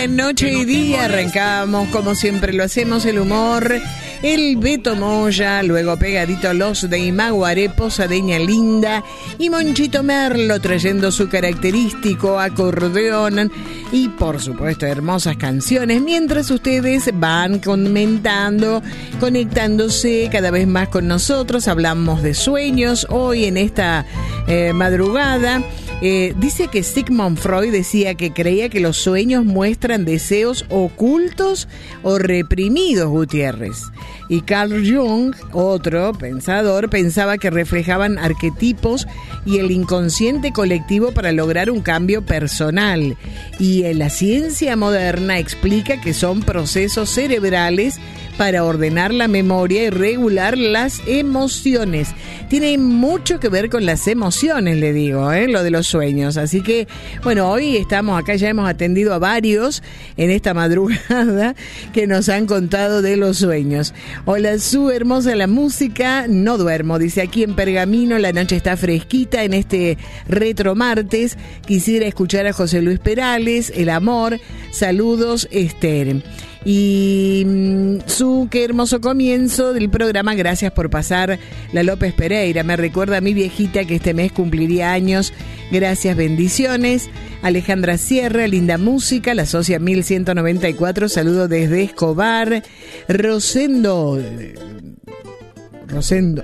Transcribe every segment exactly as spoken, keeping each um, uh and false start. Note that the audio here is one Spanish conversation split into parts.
Noche y día arrancamos, como siempre lo hacemos, el humor, el Beto Moya, luego pegadito los de Imaguaré, Posadeña Linda y Monchito Merlo trayendo su característico acordeón y por supuesto hermosas canciones, mientras ustedes van comentando, conectándose cada vez más con nosotros. Hablamos de sueños hoy en esta eh, madrugada. Eh, dice que Sigmund Freud decía que creía que los sueños muestran deseos ocultos o reprimidos, Gutiérrez. Y Carl Jung, otro pensador, pensaba que reflejaban arquetipos y el inconsciente colectivo para lograr un cambio personal. Y en la ciencia moderna explica que son procesos cerebrales para ordenar la memoria y regular las emociones. Tiene mucho que ver con las emociones, le digo, ¿eh? Lo de los sueños. Así que, bueno, hoy estamos acá, ya hemos atendido a varios en esta madrugada que nos han contado de los sueños. Hola, Su, hermosa la música, no duermo, dice aquí en Pergamino, la noche está fresquita en este retro martes. Quisiera escuchar a José Luis Perales, El Amor, saludos, Esther. Y Su, qué hermoso comienzo del programa, gracias por pasar. La López Pereira me recuerda a mi viejita que este mes cumpliría años, gracias, bendiciones. Alejandra Sierra, linda música, la socia mil ciento noventa y cuatro, saludo desde Escobar. Rosendo Rosendo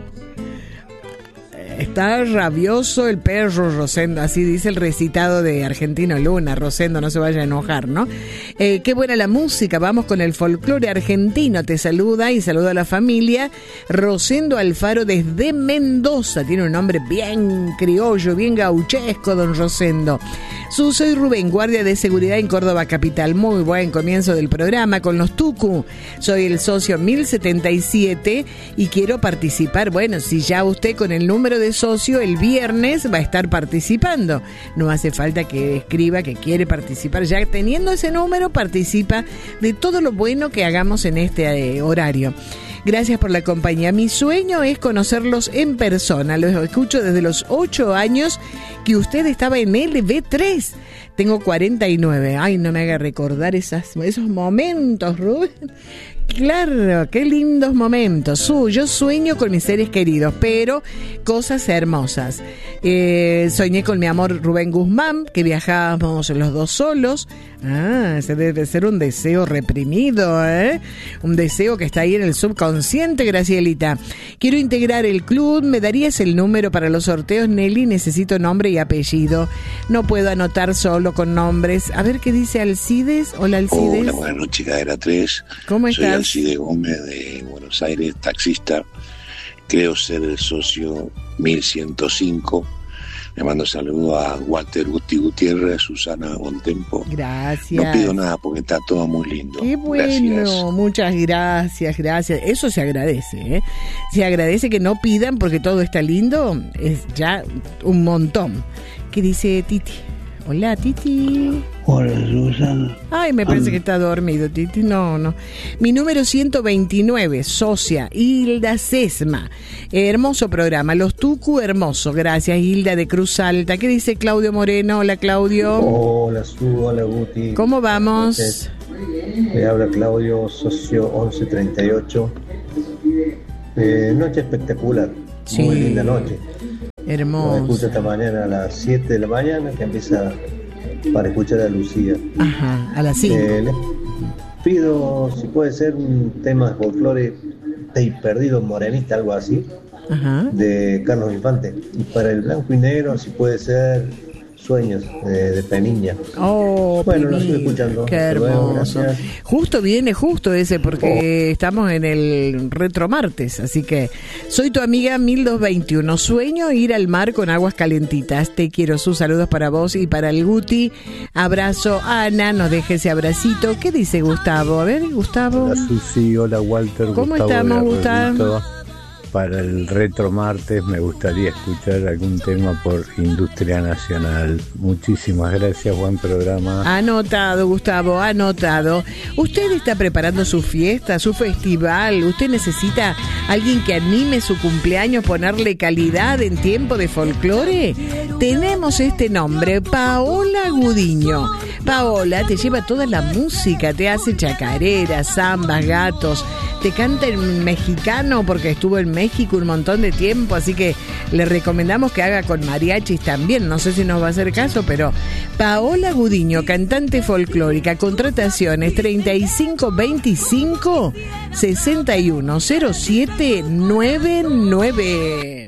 está rabioso el perro Rosendo, así dice el recitado de Argentino Luna. Rosendo, no se vaya a enojar, ¿no? Eh, qué buena la música, vamos con el folclore argentino, te saluda y saluda a la familia. Rosendo Alfaro desde Mendoza, tiene un nombre bien criollo, bien gauchesco, don Rosendo. Su, soy Rubén, guardia de seguridad en Córdoba Capital, muy buen comienzo del programa con los Tucu. Soy el socio mil setenta y siete y quiero participar. Bueno, si ya usted con el número de socio el viernes va a estar participando, no hace falta que escriba que quiere participar, ya teniendo ese número participa de todo lo bueno que hagamos en este eh, horario. Gracias por la compañía. Mi sueño es conocerlos en persona. Los escucho desde los ocho años que usted estaba en L V tres. Tengo cuarenta y nueve. Ay, no me haga recordar esas, esos momentos, Rubén. Claro, qué lindos momentos. Su, yo sueño con mis seres queridos, pero cosas hermosas. Eh, soñé con mi amor Rubén Guzmán, que viajábamos los dos solos. Ah, ese debe ser un deseo reprimido, ¿eh? Un deseo que está ahí en el subconsciente, Gracielita. Quiero integrar el club. ¿Me darías el número para los sorteos, Nelly? Necesito nombre y apellido. No puedo anotar solo con nombres. A ver qué dice Alcides. Hola, Alcides. Hola, buenas noches, Cadera tres. ¿Cómo estás? Soy Alcides Gómez de Buenos Aires, taxista. Creo ser el socio mil ciento cinco. Le mando saludos a Walter Guti Gutiérrez, Susana Bontempo. Gracias. No pido nada porque está todo muy lindo. Qué bueno, gracias. Muchas gracias, gracias. Eso se agradece, ¿eh? Se agradece que no pidan porque todo está lindo, es ya un montón. ¿Qué dice Titi? Hola, Titi. Hola, Susana. Ay, me parece que está dormido, Titi. No, no. Mi número ciento veintinueve, socia, Hilda Sesma. Eh, hermoso programa. Los Tucu, hermoso. Gracias, Hilda de Cruz Alta. ¿Qué dice Claudio Moreno? Hola, Claudio. Hola, Su. Hola, Guti. ¿Cómo vamos? Me habla Claudio, socio once treinta y ocho. Eh, noche espectacular. Sí. Muy linda noche. Hermoso. Nos escucha esta mañana a las siete de la mañana, que empieza para escuchar a Lucía. Ajá, a las cinco. Eh, les pido si puede ser un tema de folclore de Perdido Morenista, algo así. Ajá. De Carlos Infante. Y para el blanco y negro, si puede ser Sueños de, de Peniña. Oh, bueno, lo estoy escuchando. Qué hermoso. Luego, justo viene, justo ese, porque oh. estamos en el retro martes, así que soy tu amiga mil doscientos veintiuno. Sueño ir al mar con aguas calentitas. Te quiero. Sus saludos para vos y para el Guti. Abrazo, Ana. Nos deje ese abracito. ¿Qué dice Gustavo? A ver, Gustavo. Hola, Susi. Hola, Walter. ¿Cómo Gustavo estamos, Gustavo? Para el retro martes me gustaría escuchar algún tema por Industria Nacional. Muchísimas gracias, buen programa. Anotado, Gustavo, anotado. Usted está preparando su fiesta, su festival. Usted necesita alguien que anime su cumpleaños, ponerle calidad en tiempo de folclore. Tenemos este nombre, Paola Gudiño. Paola te lleva toda la música, te hace chacareras, zambas, gatos, te canta en mexicano porque estuvo en México un montón de tiempo, así que le recomendamos que haga con mariachis también. No sé si nos va a hacer caso, pero Paola Gudiño, cantante folclórica, contrataciones treinta y cinco veinticinco sesenta y uno cero siete noventa y nueve.